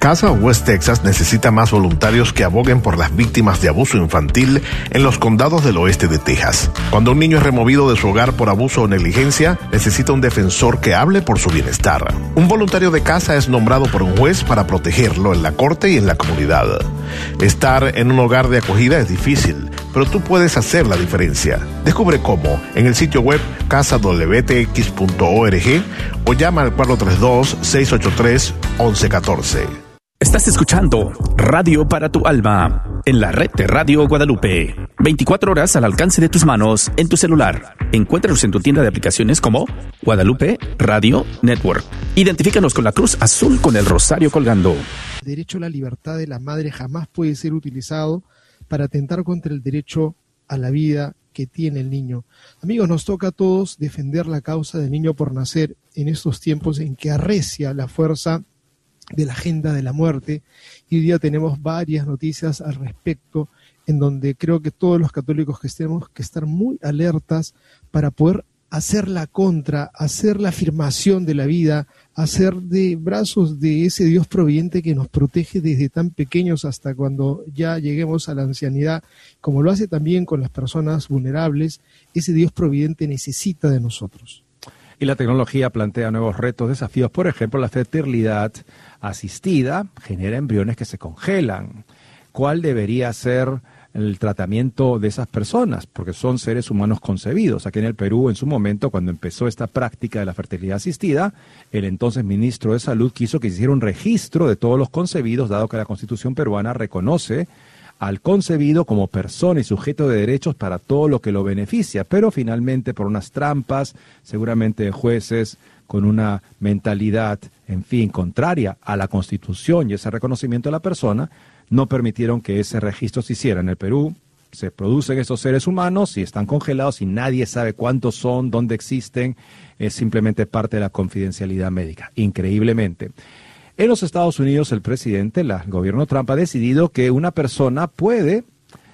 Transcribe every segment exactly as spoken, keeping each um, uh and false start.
Casa West Texas necesita más voluntarios que aboguen por las víctimas de abuso infantil en los condados del oeste de Texas. Cuando un niño es removido de su hogar por abuso o negligencia, necesita un defensor que hable por su bienestar. Un voluntario de casa es nombrado por un juez para protegerlo en la corte y en la comunidad. Estar en un hogar de acogida es difícil, pero tú puedes hacer la diferencia. Descubre cómo en el sitio web casa w t x punto org o llama al cuatro tres dos, seis ocho tres, once catorce. Estás escuchando Radio para tu Alma en la red de Radio Guadalupe. veinticuatro horas al alcance de tus manos en tu celular. Encuéntranos en tu tienda de aplicaciones como Guadalupe Radio Network. Identifícanos con la cruz azul con el rosario colgando. El derecho a la libertad de la madre jamás puede ser utilizado para atentar contra el derecho a la vida que tiene el niño. Amigos, nos toca a todos defender la causa del niño por nacer en estos tiempos en que arrecia la fuerza de la agenda de la muerte, y hoy día tenemos varias noticias al respecto, en donde creo que todos los católicos que tenemos que estar muy alertas para poder hacer la contra, hacer la afirmación de la vida, hacer de brazos de ese Dios providente que nos protege desde tan pequeños hasta cuando ya lleguemos a la ancianidad, como lo hace también con las personas vulnerables. Ese Dios providente necesita de nosotros. Y la tecnología plantea nuevos retos, desafíos. Por ejemplo, la fertilidad asistida genera embriones que se congelan. ¿Cuál debería ser el tratamiento de esas personas? Porque son seres humanos concebidos. Aquí en el Perú, en su momento, cuando empezó esta práctica de la fertilidad asistida, el entonces ministro de Salud quiso que se hiciera un registro de todos los concebidos, dado que la Constitución peruana reconoce al concebido como persona y sujeto de derechos para todo lo que lo beneficia, pero finalmente por unas trampas, seguramente de jueces con una mentalidad, en fin, contraria a la Constitución y ese reconocimiento de la persona, no permitieron que ese registro se hiciera. En el Perú se producen estos seres humanos y están congelados y nadie sabe cuántos son, dónde existen, es simplemente parte de la confidencialidad médica, increíblemente. En los Estados Unidos, el presidente, el gobierno Trump, ha decidido que una persona puede,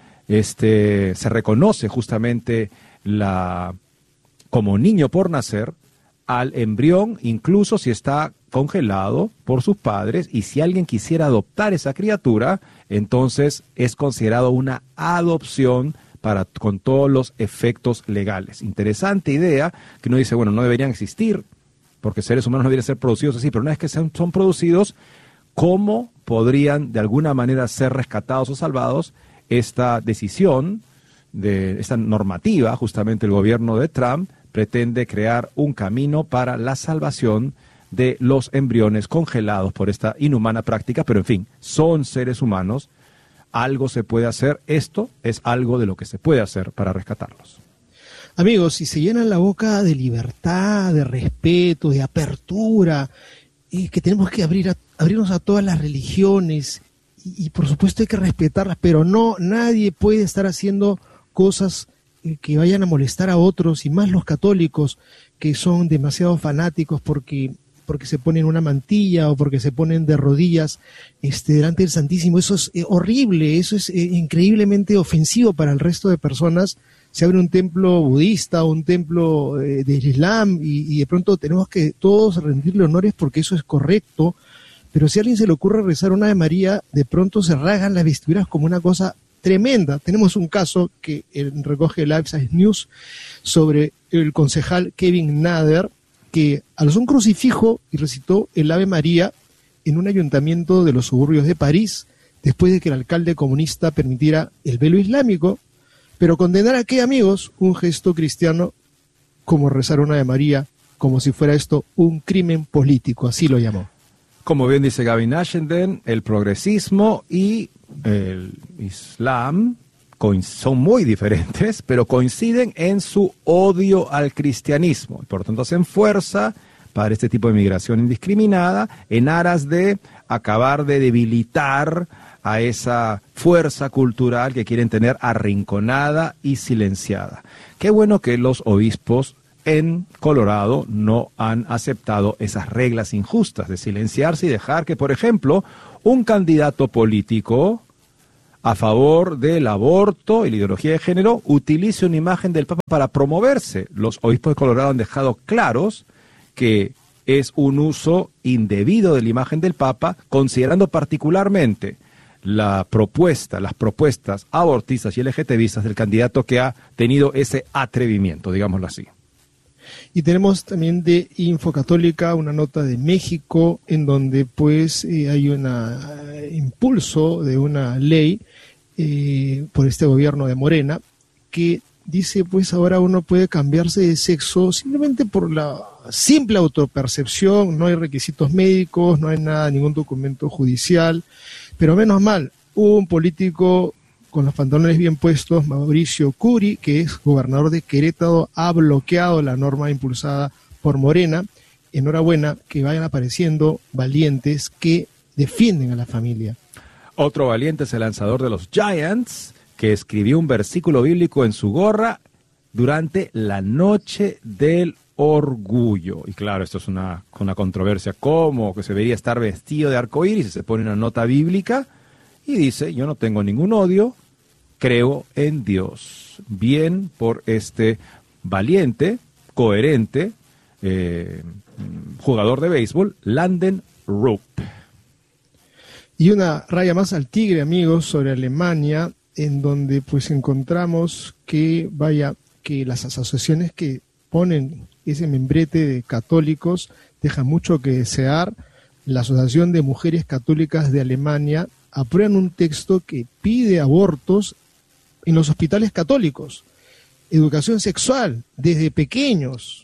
este, se reconoce justamente la, como niño por nacer al embrión, incluso si está congelado por sus padres, y si alguien quisiera adoptar esa criatura, entonces es considerado una adopción para, con todos los efectos legales. Interesante idea, que uno dice, bueno, no deberían existir, porque seres humanos no deberían ser producidos así, pero una vez que son, son producidos, ¿cómo podrían de alguna manera ser rescatados o salvados? Esta decisión, de esta normativa, justamente el gobierno de Trump pretende crear un camino para la salvación de los embriones congelados por esta inhumana práctica, pero en fin, son seres humanos, algo se puede hacer, esto es algo de lo que se puede hacer para rescatarlos. Amigos, si se llenan la boca de libertad, de respeto, de apertura, y que tenemos que abrir a, abrirnos a todas las religiones, y, y por supuesto hay que respetarlas, pero no, nadie puede estar haciendo cosas eh, que vayan a molestar a otros, y más los católicos, que son demasiado fanáticos porque, porque se ponen una mantilla o porque se ponen de rodillas este, delante del Santísimo. Eso es eh, horrible, eso es eh, increíblemente ofensivo para el resto de personas. Se abre un templo budista o un templo eh, del Islam y, y de pronto tenemos que todos rendirle honores porque eso es correcto, pero si a alguien se le ocurre rezar una Ave María, de pronto se rasgan las vestiduras como una cosa tremenda. Tenemos un caso que eh, recoge el Live News sobre el concejal Kevin Nader, que alzó un crucifijo y recitó el Ave María en un ayuntamiento de los suburbios de París, después de que el alcalde comunista permitiera el velo islámico. Pero condenar a qué, amigos, un gesto cristiano como rezar una Ave María, como si fuera esto un crimen político, así lo llamó. Como bien dice Gavin Ashenden, el progresismo y el Islam son muy diferentes, pero coinciden en su odio al cristianismo. Por lo tanto, hacen fuerza para este tipo de migración indiscriminada en aras de acabar de debilitar a esa fuerza cultural que quieren tener arrinconada y silenciada. Qué bueno que los obispos en Colorado no han aceptado esas reglas injustas de silenciarse y dejar que, por ejemplo, un candidato político a favor del aborto y la ideología de género utilice una imagen del Papa para promoverse. Los obispos de Colorado han dejado claros que es un uso indebido de la imagen del Papa, considerando particularmente la propuesta, las propuestas abortistas y LGTBistas del candidato que ha tenido ese atrevimiento, digámoslo así. Y tenemos también de Infocatólica una nota de México en donde pues eh, hay un uh, impulso de una ley eh, por este gobierno de Morena que dice pues ahora uno puede cambiarse de sexo simplemente por la simple autopercepción, no hay requisitos médicos, no hay nada, ningún documento judicial, pero menos mal, hubo un político con los pantalones bien puestos, Mauricio Curi, que es gobernador de Querétaro, ha bloqueado la norma impulsada por Morena. Enhorabuena, que vayan apareciendo valientes que defienden a la familia. Otro valiente es el lanzador de los Giants, que escribió un versículo bíblico en su gorra durante la noche del orgullo. Y claro, esto es una, una controversia, ¿cómo que se debería estar vestido de arcoíris? Y se pone una nota bíblica y dice, yo no tengo ningún odio, creo en Dios. Bien por este valiente, coherente eh, jugador de béisbol, Landen Rupp. Y una raya más al tigre, amigos, sobre Alemania, en donde pues encontramos que, vaya, que las asociaciones que ponen ese membrete de católicos dejan mucho que desear. La Asociación de Mujeres Católicas de Alemania aprueban un texto que pide abortos en los hospitales católicos, educación sexual desde pequeños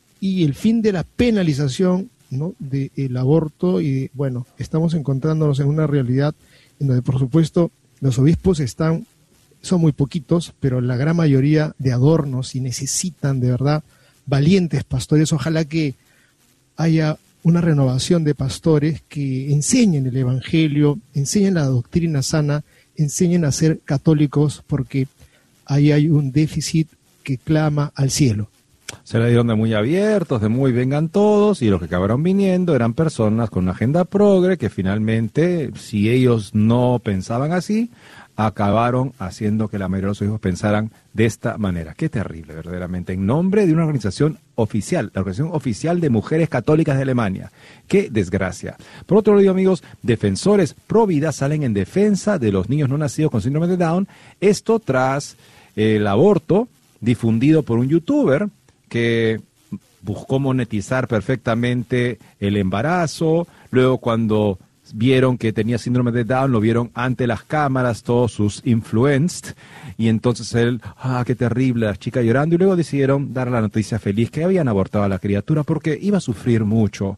y el fin de la penalización, ¿no?, del aborto. Y bueno, estamos encontrándonos en una realidad en donde por supuesto los obispos están, son muy poquitos, pero la gran mayoría de adornos y necesitan de verdad valientes pastores. Ojalá que haya una renovación de pastores que enseñen el evangelio, enseñen la doctrina sana, enseñen a ser católicos, porque ahí hay un déficit que clama al cielo. Se le dieron de muy abiertos, de muy vengan todos, y los que acabaron viniendo eran personas con una agenda progre que finalmente, si ellos no pensaban así, acabaron haciendo que la mayoría de los hijos pensaran de esta manera. Qué terrible, verdaderamente, en nombre de una organización oficial, la Organización Oficial de Mujeres Católicas de Alemania. Qué desgracia. Por otro lado, amigos, defensores pro vida salen en defensa de los niños no nacidos con síndrome de Down, esto tras el aborto difundido por un youtuber que buscó monetizar perfectamente el embarazo. Luego, cuando vieron que tenía síndrome de Down, lo vieron ante las cámaras, todos sus influenced, y entonces él, ah, qué terrible, la chica llorando, y luego decidieron dar la noticia feliz que habían abortado a la criatura porque iba a sufrir mucho.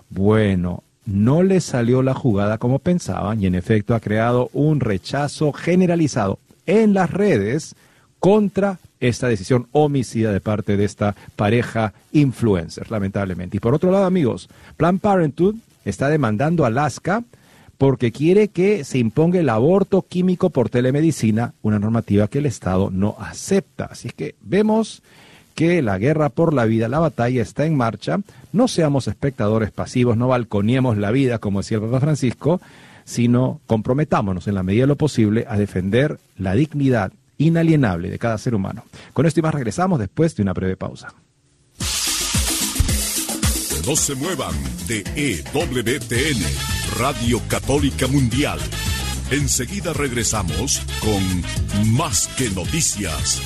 Bueno, no le salió la jugada como pensaban, y en efecto ha creado un rechazo generalizado en las redes contra esta decisión homicida de parte de esta pareja influencer, lamentablemente. Y por otro lado, amigos, Planned Parenthood está demandando a Alaska porque quiere que se imponga el aborto químico por telemedicina, una normativa que el Estado no acepta. Así es que vemos que la guerra por la vida, la batalla está en marcha. No seamos espectadores pasivos, no balconiemos la vida, como decía el Papa Francisco, sino comprometámonos en la medida de lo posible a defender la dignidad inalienable de cada ser humano. Con esto y más regresamos después de una breve pausa. No se muevan de E W T N, Radio Católica Mundial. Enseguida regresamos con Más que Noticias.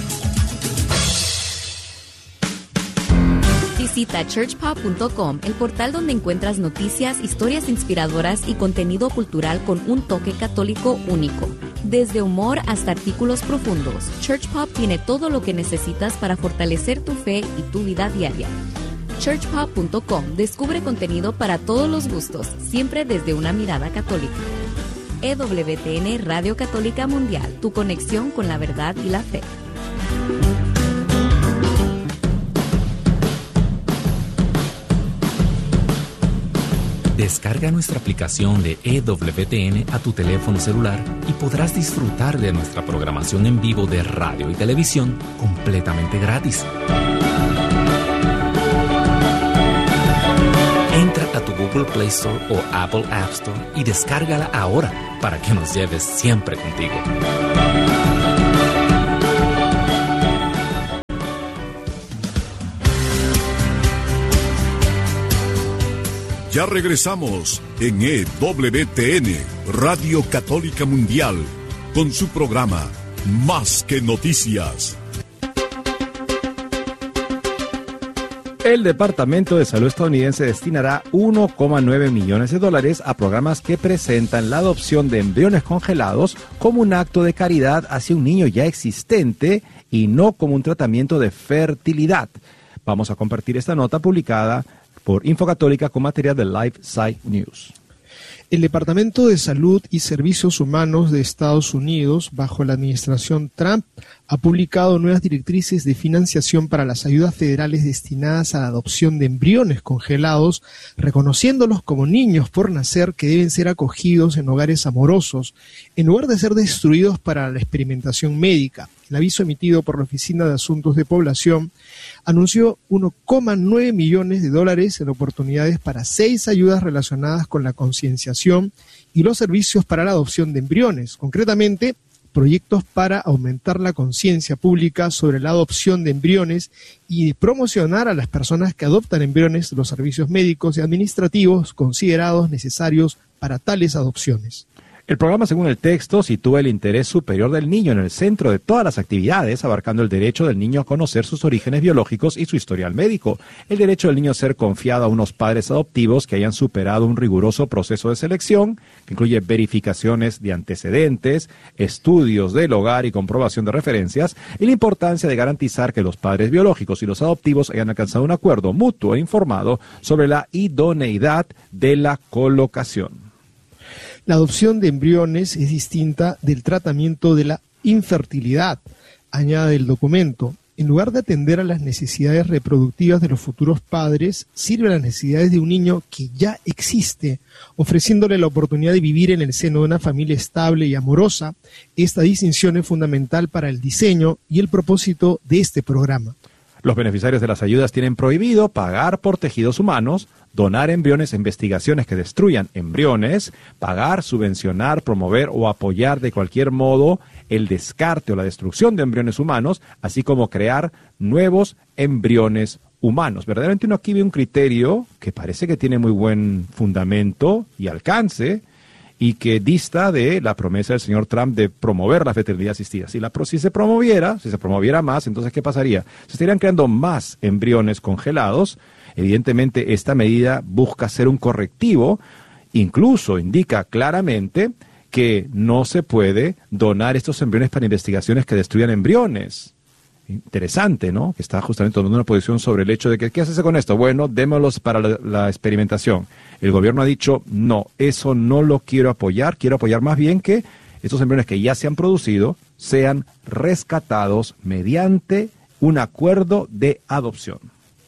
Visita church pop punto com, el portal donde encuentras noticias, historias inspiradoras y contenido cultural con un toque católico único. Desde humor hasta artículos profundos, Church Pop tiene todo lo que necesitas para fortalecer tu fe y tu vida diaria. church pop punto com descubre contenido para todos los gustos, siempre desde una mirada católica. E W T N Radio Católica Mundial, tu conexión con la verdad y la fe. Descarga nuestra aplicación de E W T N a tu teléfono celular y podrás disfrutar de nuestra programación en vivo de radio y televisión completamente gratis. Entra a tu Google Play Store o Apple App Store y descárgala ahora para que nos lleves siempre contigo. Ya regresamos en E W T N, Radio Católica Mundial, con su programa Más que Noticias. El Departamento de Salud estadounidense destinará uno coma nueve millones de dólares a programas que presentan la adopción de embriones congelados como un acto de caridad hacia un niño ya existente y no como un tratamiento de fertilidad. Vamos a compartir esta nota publicada por Infocatólica con material de LifeSite News. El Departamento de Salud y Servicios Humanos de Estados Unidos, bajo la administración Trump, ha publicado nuevas directrices de financiación para las ayudas federales destinadas a la adopción de embriones congelados, reconociéndolos como niños por nacer que deben ser acogidos en hogares amorosos, en lugar de ser destruidos para la experimentación médica. El aviso emitido por la Oficina de Asuntos de Población anunció uno coma nueve millones de dólares en oportunidades para seis ayudas relacionadas con la concienciación y los servicios para la adopción de embriones, concretamente proyectos para aumentar la conciencia pública sobre la adopción de embriones y promocionar a las personas que adoptan embriones los servicios médicos y administrativos considerados necesarios para tales adopciones. El programa, según el texto, sitúa el interés superior del niño en el centro de todas las actividades, abarcando el derecho del niño a conocer sus orígenes biológicos y su historial médico, el derecho del niño a ser confiado a unos padres adoptivos que hayan superado un riguroso proceso de selección, que incluye verificaciones de antecedentes, estudios del hogar y comprobación de referencias, y la importancia de garantizar que los padres biológicos y los adoptivos hayan alcanzado un acuerdo mutuo e informado sobre la idoneidad de la colocación. La adopción de embriones es distinta del tratamiento de la infertilidad, añade el documento. En lugar de atender a las necesidades reproductivas de los futuros padres, sirve a las necesidades de un niño que ya existe, ofreciéndole la oportunidad de vivir en el seno de una familia estable y amorosa. Esta distinción es fundamental para el diseño y el propósito de este programa. Los beneficiarios de las ayudas tienen prohibido pagar por tejidos humanos, donar embriones a investigaciones que destruyan embriones, pagar, subvencionar, promover o apoyar de cualquier modo el descarte o la destrucción de embriones humanos, así como crear nuevos embriones humanos. Verdaderamente uno aquí ve un criterio que parece que tiene muy buen fundamento y alcance, y que dista de la promesa del señor Trump de promover la fertilidad asistida. Si, la, si se promoviera, si se promoviera más, entonces ¿qué pasaría? Se estarían creando más embriones congelados. Evidentemente, esta medida busca ser un correctivo, incluso indica claramente que no se puede donar estos embriones para investigaciones que destruyan embriones. Interesante, ¿no? Que está justamente tomando una posición sobre el hecho de que, ¿qué hace con esto? Bueno, démoslos para la, la experimentación. El gobierno ha dicho, no, eso no lo quiero apoyar, quiero apoyar más bien que estos embriones que ya se han producido sean rescatados mediante un acuerdo de adopción.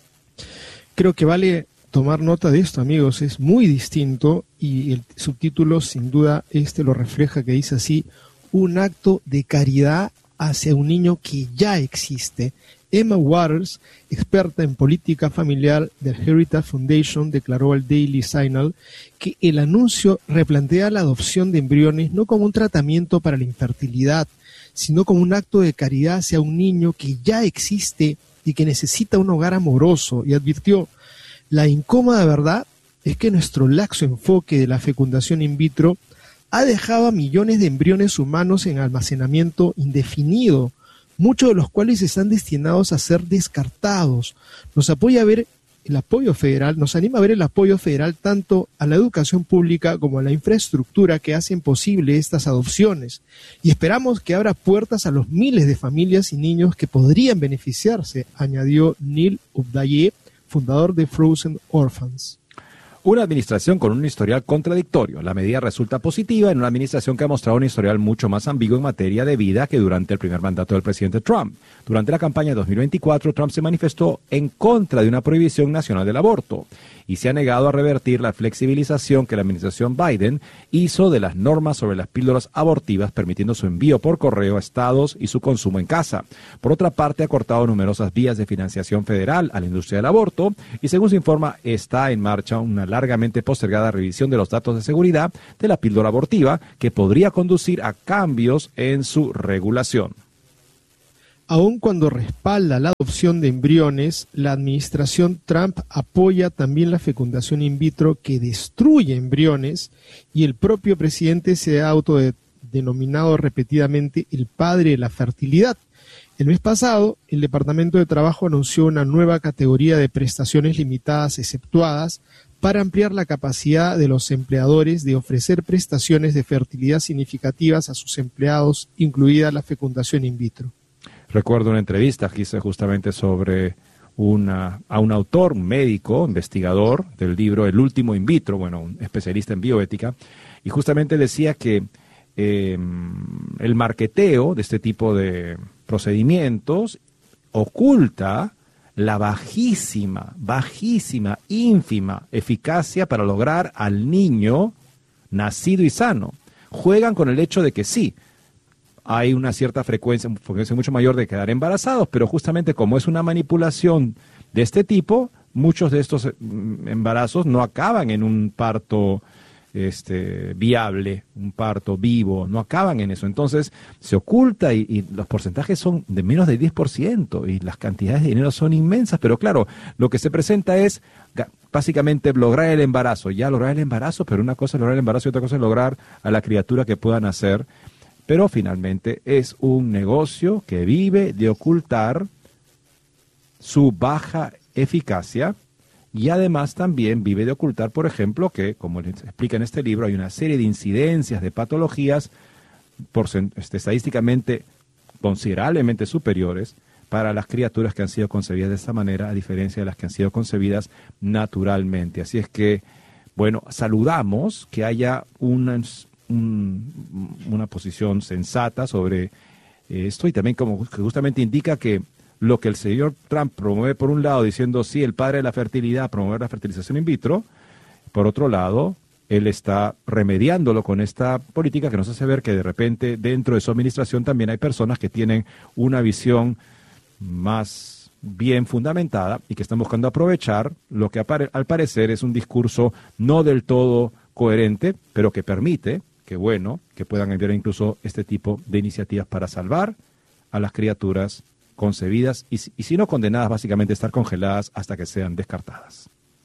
Creo que vale tomar nota de esto, amigos, es muy distinto y el subtítulo sin duda este lo refleja, que dice así, un acto de caridad hacia un niño que ya existe. Emma Waters, experta en política familiar del Heritage Foundation, declaró al Daily Signal que el anuncio replantea la adopción de embriones no como un tratamiento para la infertilidad, sino como un acto de caridad hacia un niño que ya existe y que necesita un hogar amoroso, y advirtió, la incómoda verdad es que nuestro laxo enfoque de la fecundación in vitro ha dejado a millones de embriones humanos en almacenamiento indefinido, muchos de los cuales están destinados a ser descartados. Nos apoya a ver el apoyo federal, nos anima a ver el apoyo federal tanto a la educación pública como a la infraestructura que hacen posible estas adopciones. Y esperamos que abra puertas a los miles de familias y niños que podrían beneficiarse, añadió Neil Ubdaye, fundador de Frozen Orphans. Una administración con un historial contradictorio. La medida resulta positiva en una administración que ha mostrado un historial mucho más ambiguo en materia de vida que durante el primer mandato del presidente Trump. Durante la campaña de dos mil veinticuatro, Trump se manifestó en contra de una prohibición nacional del aborto y se ha negado a revertir la flexibilización que la administración Biden hizo de las normas sobre las píldoras abortivas, permitiendo su envío por correo a estados y su consumo en casa. Por otra parte, ha cortado numerosas vías de financiación federal a la industria del aborto y, según se informa, está en marcha una largamente postergada revisión de los datos de seguridad de la píldora abortiva que podría conducir a cambios en su regulación. Aun cuando respalda la adopción de embriones, la administración Trump apoya también la fecundación in vitro que destruye embriones, y el propio presidente se ha autodenominado repetidamente el padre de la fertilidad. El mes pasado, el Departamento de Trabajo anunció una nueva categoría de prestaciones limitadas exceptuadas para ampliar la capacidad de los empleadores de ofrecer prestaciones de fertilidad significativas a sus empleados, incluida la fecundación in vitro. Recuerdo una entrevista que hice justamente sobre una, a un autor, un médico, investigador del libro El último in vitro, bueno, un especialista en bioética, y justamente decía que eh, el marketeo de este tipo de procedimientos oculta la bajísima, bajísima, ínfima eficacia para lograr al niño nacido y sano. Juegan con el hecho de que sí, hay una cierta frecuencia, frecuencia mucho mayor de quedar embarazados, pero justamente como es una manipulación de este tipo, muchos de estos embarazos no acaban en un parto este, viable, un parto vivo, no acaban en eso. Entonces se oculta y, y los porcentajes son de menos del diez por ciento y las cantidades de dinero son inmensas, pero claro, lo que se presenta es básicamente lograr el embarazo, ya lograr el embarazo, pero una cosa es lograr el embarazo y otra cosa es lograr a la criatura que puedan nacer. Pero finalmente es un negocio que vive de ocultar su baja eficacia y además también vive de ocultar, por ejemplo, que, como les explica en este libro, hay una serie de incidencias de patologías por, este, estadísticamente considerablemente superiores para las criaturas que han sido concebidas de esta manera, a diferencia de las que han sido concebidas naturalmente. Así es que, bueno, saludamos que haya unas Un, una posición sensata sobre esto y también como que justamente indica que lo que el señor Trump promueve por un lado diciendo sí, el padre de la fertilidad, promover la fertilización in vitro, por otro lado, él está remediándolo con esta política que nos hace ver que de repente dentro de su administración también hay personas que tienen una visión más bien fundamentada y que están buscando aprovechar lo que al parecer es un discurso no del todo coherente, pero que permite que bueno, que puedan enviar incluso este tipo de iniciativas para salvar a las criaturas concebidas y, y si no condenadas, básicamente estar congeladas hasta que sean descartadas.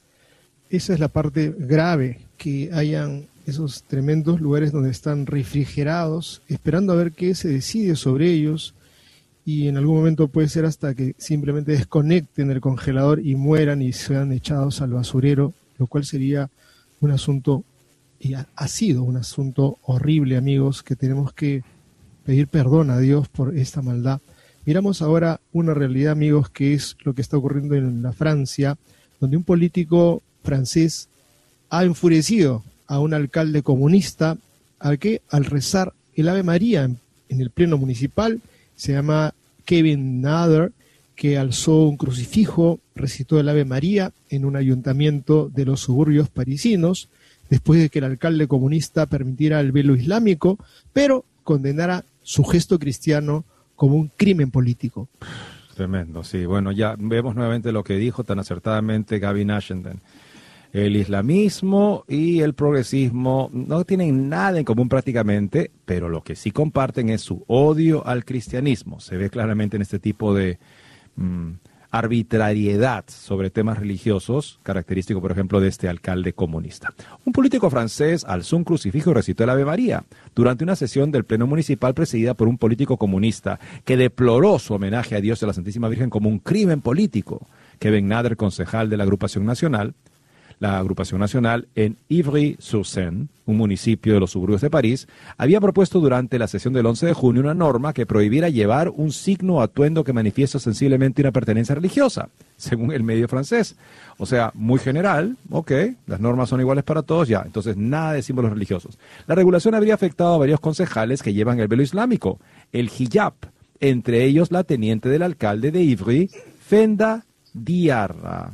Esa es la parte grave, que hayan esos tremendos lugares donde están refrigerados, esperando a ver qué se decide sobre ellos, y en algún momento puede ser hasta que simplemente desconecten el congelador y mueran y sean echados al basurero, lo cual sería un asunto, y ha, ha sido un asunto horrible, amigos, que tenemos que pedir perdón a Dios por esta maldad. Miramos ahora una realidad, amigos, que es lo que está ocurriendo en la Francia, donde un político francés ha enfurecido a un alcalde comunista al que, al rezar el Ave María en, en el pleno municipal, se llama Kevin Nader, que alzó un crucifijo, recitó el Ave María en un ayuntamiento de los suburbios parisinos, después de que el alcalde comunista permitiera el velo islámico, pero condenara su gesto cristiano como un crimen político. Tremendo, sí. Bueno, ya vemos nuevamente lo que dijo tan acertadamente Gavin Ashenden. El islamismo y el progresismo no tienen nada en común prácticamente, pero lo que sí comparten es su odio al cristianismo. Se ve claramente en este tipo de mmm, arbitrariedad sobre temas religiosos, característico, por ejemplo, de este alcalde comunista. Un político francés alzó un crucifijo y recitó el Ave María durante una sesión del Pleno Municipal presidida por un político comunista que deploró su homenaje a Dios y a la Santísima Virgen como un crimen político. Kevin Nader, concejal de la Agrupación Nacional, la Agrupación Nacional en Ivry-sur-Seine, un municipio de los suburbios de París, había propuesto durante la sesión del once de junio una norma que prohibiera llevar un signo o atuendo que manifiesta sensiblemente una pertenencia religiosa, según el medio francés. O sea, muy general, ok, las normas son iguales para todos, ya, entonces nada de símbolos religiosos. La regulación habría afectado a varios concejales que llevan el velo islámico, el hijab, entre ellos la teniente del alcalde de Ivry, Fenda Diarra.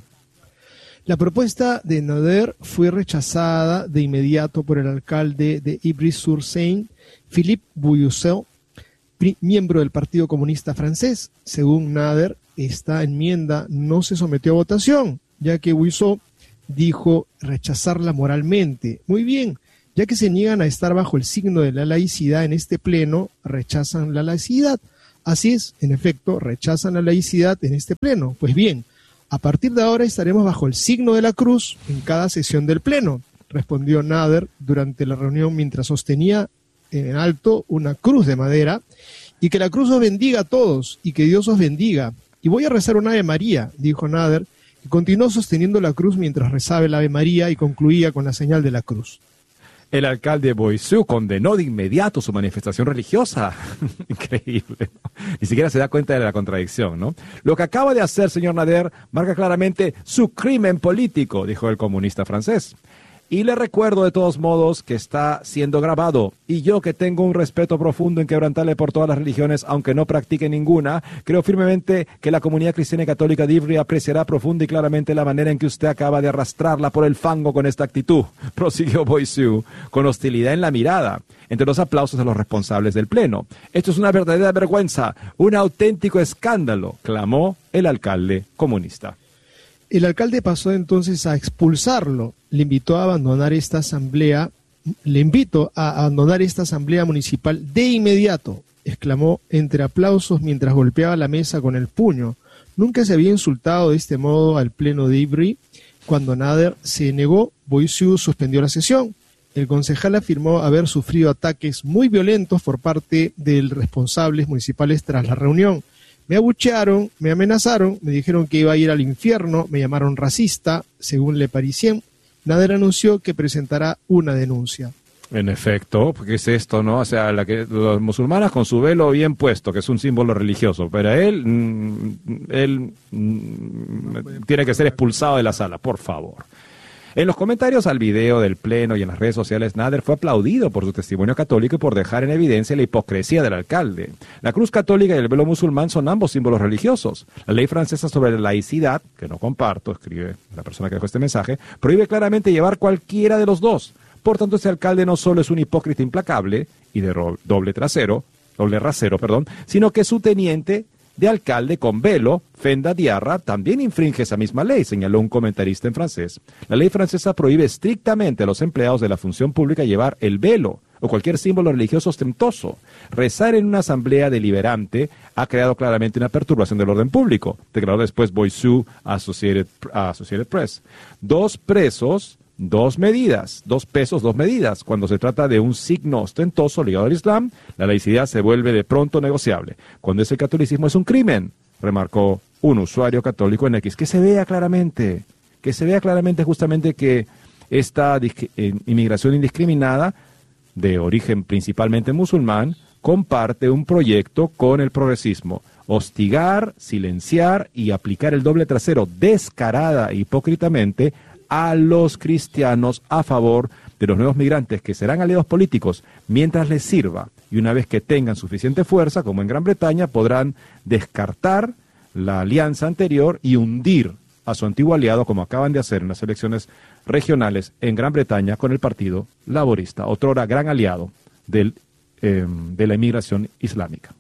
La propuesta de Nader fue rechazada de inmediato por el alcalde de Ivry-sur-Seine, Philippe Bouyousseau, miembro del Partido Comunista Francés. Según Nader, esta enmienda no se sometió a votación, ya que Bouyousseau dijo rechazarla moralmente. Muy bien, ya que se niegan a estar bajo el signo de la laicidad en este pleno, rechazan la laicidad. Así es, en efecto, rechazan la laicidad en este pleno. Pues bien, a partir de ahora estaremos bajo el signo de la cruz en cada sesión del pleno, respondió Nader durante la reunión mientras sostenía en alto una cruz de madera. Y que la cruz os bendiga a todos y que Dios os bendiga. Y voy a rezar un Ave María, dijo Nader, y continuó sosteniendo la cruz mientras rezaba el Ave María y concluía con la señal de la cruz. El alcalde Boissieu condenó de inmediato su manifestación religiosa. Increíble, ¿no? Ni siquiera se da cuenta de la contradicción, ¿no? Lo que acaba de hacer, señor Nader, marca claramente su crimen político, dijo el comunista francés. Y le recuerdo de todos modos que está siendo grabado. Y yo, que tengo un respeto profundo e inquebrantable por todas las religiones, aunque no practique ninguna, creo firmemente que la comunidad cristiana y católica de Ivry apreciará profunda y claramente la manera en que usted acaba de arrastrarla por el fango con esta actitud, prosiguió Boissieu, con hostilidad en la mirada, entre los aplausos de los responsables del pleno. Esto es una verdadera vergüenza, un auténtico escándalo, clamó el alcalde comunista. El alcalde pasó entonces a expulsarlo. Le invitó a abandonar esta asamblea, le invito a abandonar esta asamblea municipal de inmediato, exclamó entre aplausos mientras golpeaba la mesa con el puño. Nunca se había insultado de este modo al pleno de Ivry. Cuando Nader se negó, Boissieu suspendió la sesión. El concejal afirmó haber sufrido ataques muy violentos por parte de los responsables municipales tras la reunión. Me abuchearon, me amenazaron, me dijeron que iba a ir al infierno, me llamaron racista, según Le Parisien. Nader anunció que presentará una denuncia. En efecto, ¿qué es esto, no? O sea, la que, los musulmanes con su velo bien puesto, que es un símbolo religioso, pero él, mm, él mm, tiene que ser expulsado de la sala, por favor. En los comentarios al video del pleno y en las redes sociales, Nader fue aplaudido por su testimonio católico y por dejar en evidencia la hipocresía del alcalde. La cruz católica y el velo musulmán son ambos símbolos religiosos. La ley francesa sobre la laicidad, que no comparto, escribe la persona que dejó este mensaje, prohíbe claramente llevar cualquiera de los dos. Por tanto, este alcalde no solo es un hipócrita implacable y de ro- doble trasero, doble rasero, perdón, sino que su teniente de alcalde con velo, Fenda Diarra, también infringe esa misma ley, señaló un comentarista en francés. La ley francesa prohíbe estrictamente a los empleados de la función pública llevar el velo o cualquier símbolo religioso ostentoso. Rezar en una asamblea deliberante ha creado claramente una perturbación del orden público, declaró después Boissieu a Associated, a Associated Press. Dos presos, dos medidas, dos pesos, dos medidas. Cuando se trata de un signo ostentoso ligado al Islam, la laicidad se vuelve de pronto negociable. Cuando es el catolicismo es un crimen, remarcó un usuario católico en X. Que se vea claramente, que se vea claramente justamente que esta inmigración indiscriminada, de origen principalmente musulmán, comparte un proyecto con el progresismo. Hostigar, silenciar y aplicar el doble trasero descarada e hipócritamente a los cristianos a favor de los nuevos migrantes que serán aliados políticos mientras les sirva, y una vez que tengan suficiente fuerza, como en Gran Bretaña, podrán descartar la alianza anterior y hundir a su antiguo aliado, como acaban de hacer en las elecciones regionales en Gran Bretaña con el Partido Laborista, otrora gran aliado del, eh, de la inmigración islámica.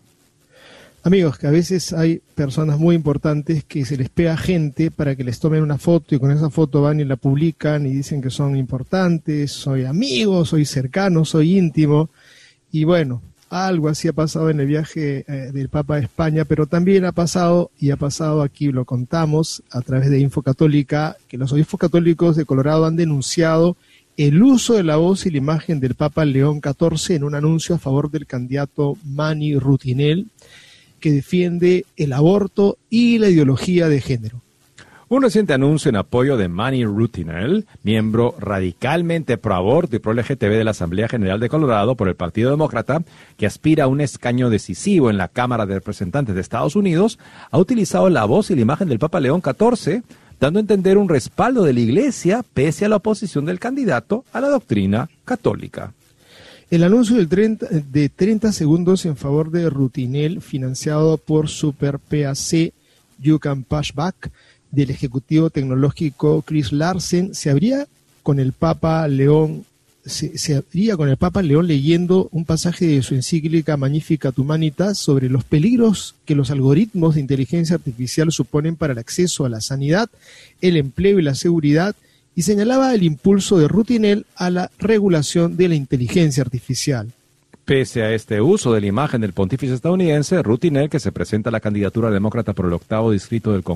Amigos, que a veces hay personas muy importantes que se les pega gente para que les tomen una foto y con esa foto van y la publican y dicen que son importantes, soy amigo, soy cercano, soy íntimo. Y bueno, algo así ha pasado en el viaje eh, del Papa a España, pero también ha pasado, y ha pasado aquí, lo contamos a través de Info Católica, que los obispos católicos de Colorado han denunciado el uso de la voz y la imagen del Papa León catorce en un anuncio a favor del candidato Mani Rutinel, que defiende el aborto y la ideología de género. Un reciente anuncio en apoyo de Mani Rutinel, miembro radicalmente pro-aborto y pro-L G T B de la Asamblea General de Colorado por el Partido Demócrata, que aspira a un escaño decisivo en la Cámara de Representantes de Estados Unidos, ha utilizado la voz y la imagen del Papa León catorce, dando a entender un respaldo de la Iglesia pese a la oposición del candidato a la doctrina católica. El anuncio del treinta, de treinta segundos en favor de Rutinel, financiado por Super P A C You Can Push Back, del ejecutivo tecnológico Chris Larsen, se abría con el Papa León, se, se abría con el Papa León leyendo un pasaje de su encíclica Magnificat Humanitas sobre los peligros que los algoritmos de inteligencia artificial suponen para el acceso a la sanidad, el empleo y la seguridad, y señalaba el impulso de Rutinel a la regulación de la inteligencia artificial. Pese a este uso de la imagen del pontífice estadounidense, Ruth Tinel, que se presenta a la candidatura demócrata por el octavo distrito del Congreso,